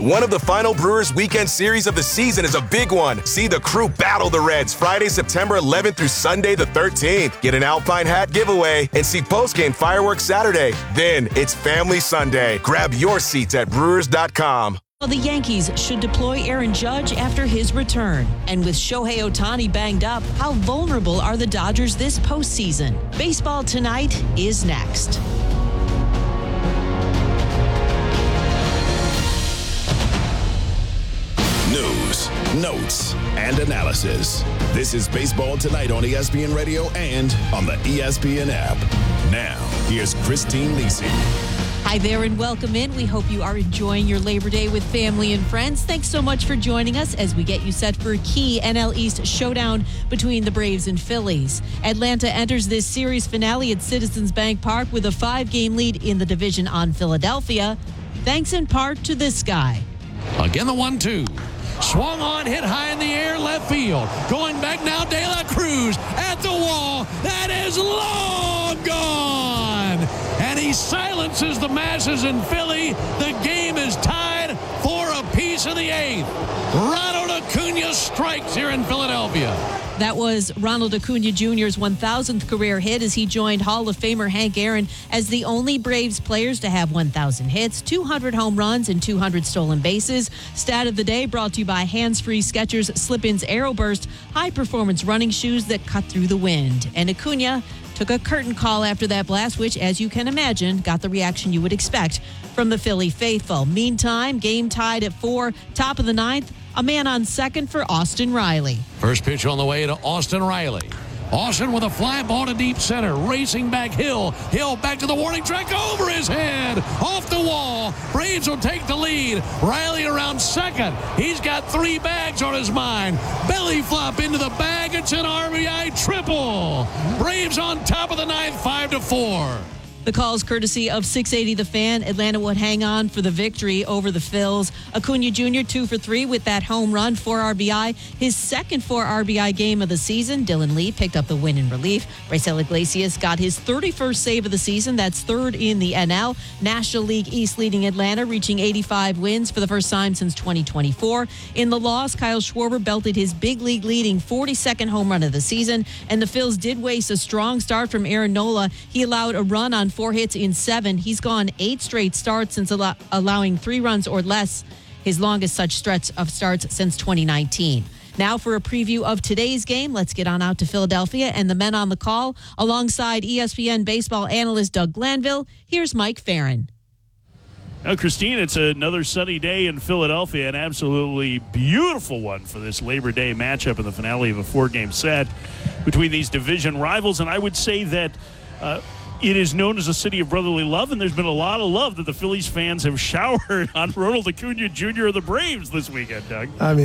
One of the final Brewers weekend series of the season is a big one. See the crew battle the Reds Friday, September 11th through Sunday the 13th. Get an Alpine hat giveaway and see postgame fireworks Saturday. Then it's Family Sunday. Grab your seats at Brewers.com. Well, the Yankees should deploy Aaron Judge after his return. And with Shohei Ohtani banged up, how vulnerable are the Dodgers this postseason? Baseball Tonight is next. News, notes, and analysis. This is Baseball Tonight on ESPN Radio and on the ESPN app. Now, here's Christine Lisi. Hi there and welcome in. We hope you are enjoying your Labor Day with family and friends. Thanks so much for joining us as we get you set for a key NL East showdown between the Braves and Phillies. Atlanta enters this series finale at Citizens Bank Park with a 5-game lead in the division on Philadelphia, thanks in part to this guy. Again, the 1-2. Swung on, hit high in the air, left field. Going back now, De La Cruz at the wall. That is long gone. And he silences the masses in Philly. The game is tied for a piece of the 8th. Ronald Acuna strikes here in Philadelphia. That was Ronald Acuna Jr.'s 1,000th career hit as he joined Hall of Famer Hank Aaron as the only Braves players to have 1,000 hits, 200 home runs, and 200 stolen bases. Stat of the day brought to you by Hands-Free Skechers Slip-ins Aeroburst, high-performance running shoes that cut through the wind. And Acuna took a curtain call after that blast, which, as you can imagine, got the reaction you would expect from the Philly faithful. Meantime, game tied at 4, top of the 9th. A man on second for Austin Riley. First pitch on the way to Austin Riley. Austin with a fly ball to deep center. Racing back Hill. Hill back to the warning track over his head. Off the wall. Braves will take the lead. Riley around second. He's got 3 bags on his mind. Belly flop into the bag. It's an RBI triple. Braves on top of the 9th, 5-4. The calls courtesy of 680 The Fan. Atlanta would hang on for the victory over the Phils. Acuna Jr. 2 for 3 with that home run, 4 RBI. His second 4 RBI game of the season. Dylan Lee picked up the win in relief. Raisel Iglesias got his 31st save of the season. That's 3rd in the NL. National League East leading Atlanta, reaching 85 wins for the first time since 2024. In the loss, Kyle Schwarber belted his big league leading 42nd home run of the season. And the Phils did waste a strong start from Aaron Nola. He allowed a run on 4 hits in 7. He's gone 8 straight starts since allowing 3 runs or less, his longest such stretch of starts since 2019. Now for a preview of today's game, let's get on out to Philadelphia and the men on the call. Alongside ESPN baseball analyst Doug Glanville, here's Mike Farron. Now, Christine, it's another sunny day in Philadelphia, an absolutely beautiful one for this Labor Day matchup in the finale of a 4-game set between these division rivals. And I would say that it is known as a city of brotherly love, and there's been a lot of love that the Phillies fans have showered on Ronald Acuna Jr. of the Braves this weekend, Doug.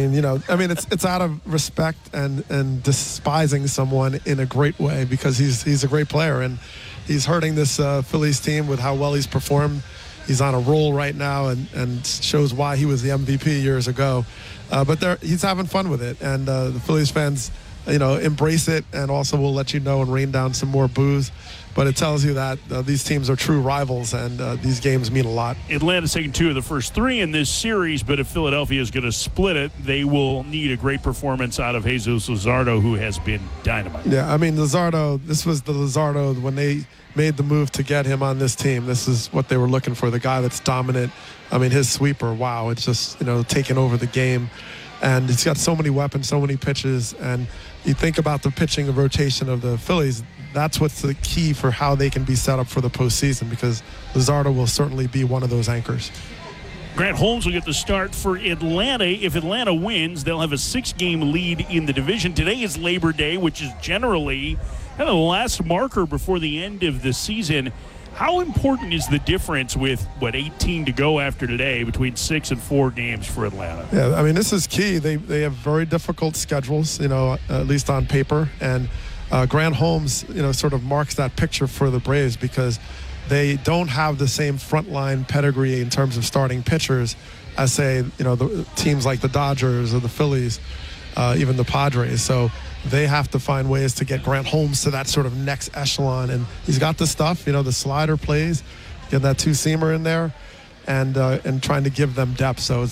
It's out of respect and despising someone in a great way because he's a great player, and he's hurting this Phillies team with how well he's performed. He's on a roll right now and shows why he was the MVP years ago. But he's having fun with it, and the Phillies fans, embrace it, and also will let you know and rain down some more boos. But it tells you that these teams are true rivals, and these games mean a lot. Atlanta's taken 2 of the first 3 in this series, but if Philadelphia is going to split it, they will need a great performance out of Jesus Luzardo, who has been dynamite. Yeah, Luzardo, this was the Luzardo when they made the move to get him on this team. This is what they were looking for, the guy that's dominant. His sweeper, wow, it's just, taking over the game. And he's got so many weapons, so many pitches, and you think about the pitching rotation of the Phillies, that's what's the key for how they can be set up for the postseason, because Luzardo will certainly be one of those anchors. Grant Holmes will get the start for Atlanta. If Atlanta wins, they'll have a 6-game lead in the division. Today is Labor Day, which is generally kind of the last marker before the end of the season. How important is the difference with, 18 to go after today between 6 and 4 games for Atlanta? Yeah, this is key. They have very difficult schedules, at least on paper. And Grant Holmes, sort of marks that picture for the Braves because they don't have the same frontline pedigree in terms of starting pitchers as, say, the teams like the Dodgers or the Phillies, even the Padres. So they have to find ways to get Grant Holmes to that sort of next echelon. And he's got the stuff, the slider plays, get that 2-seamer in there, and trying to give them depth. So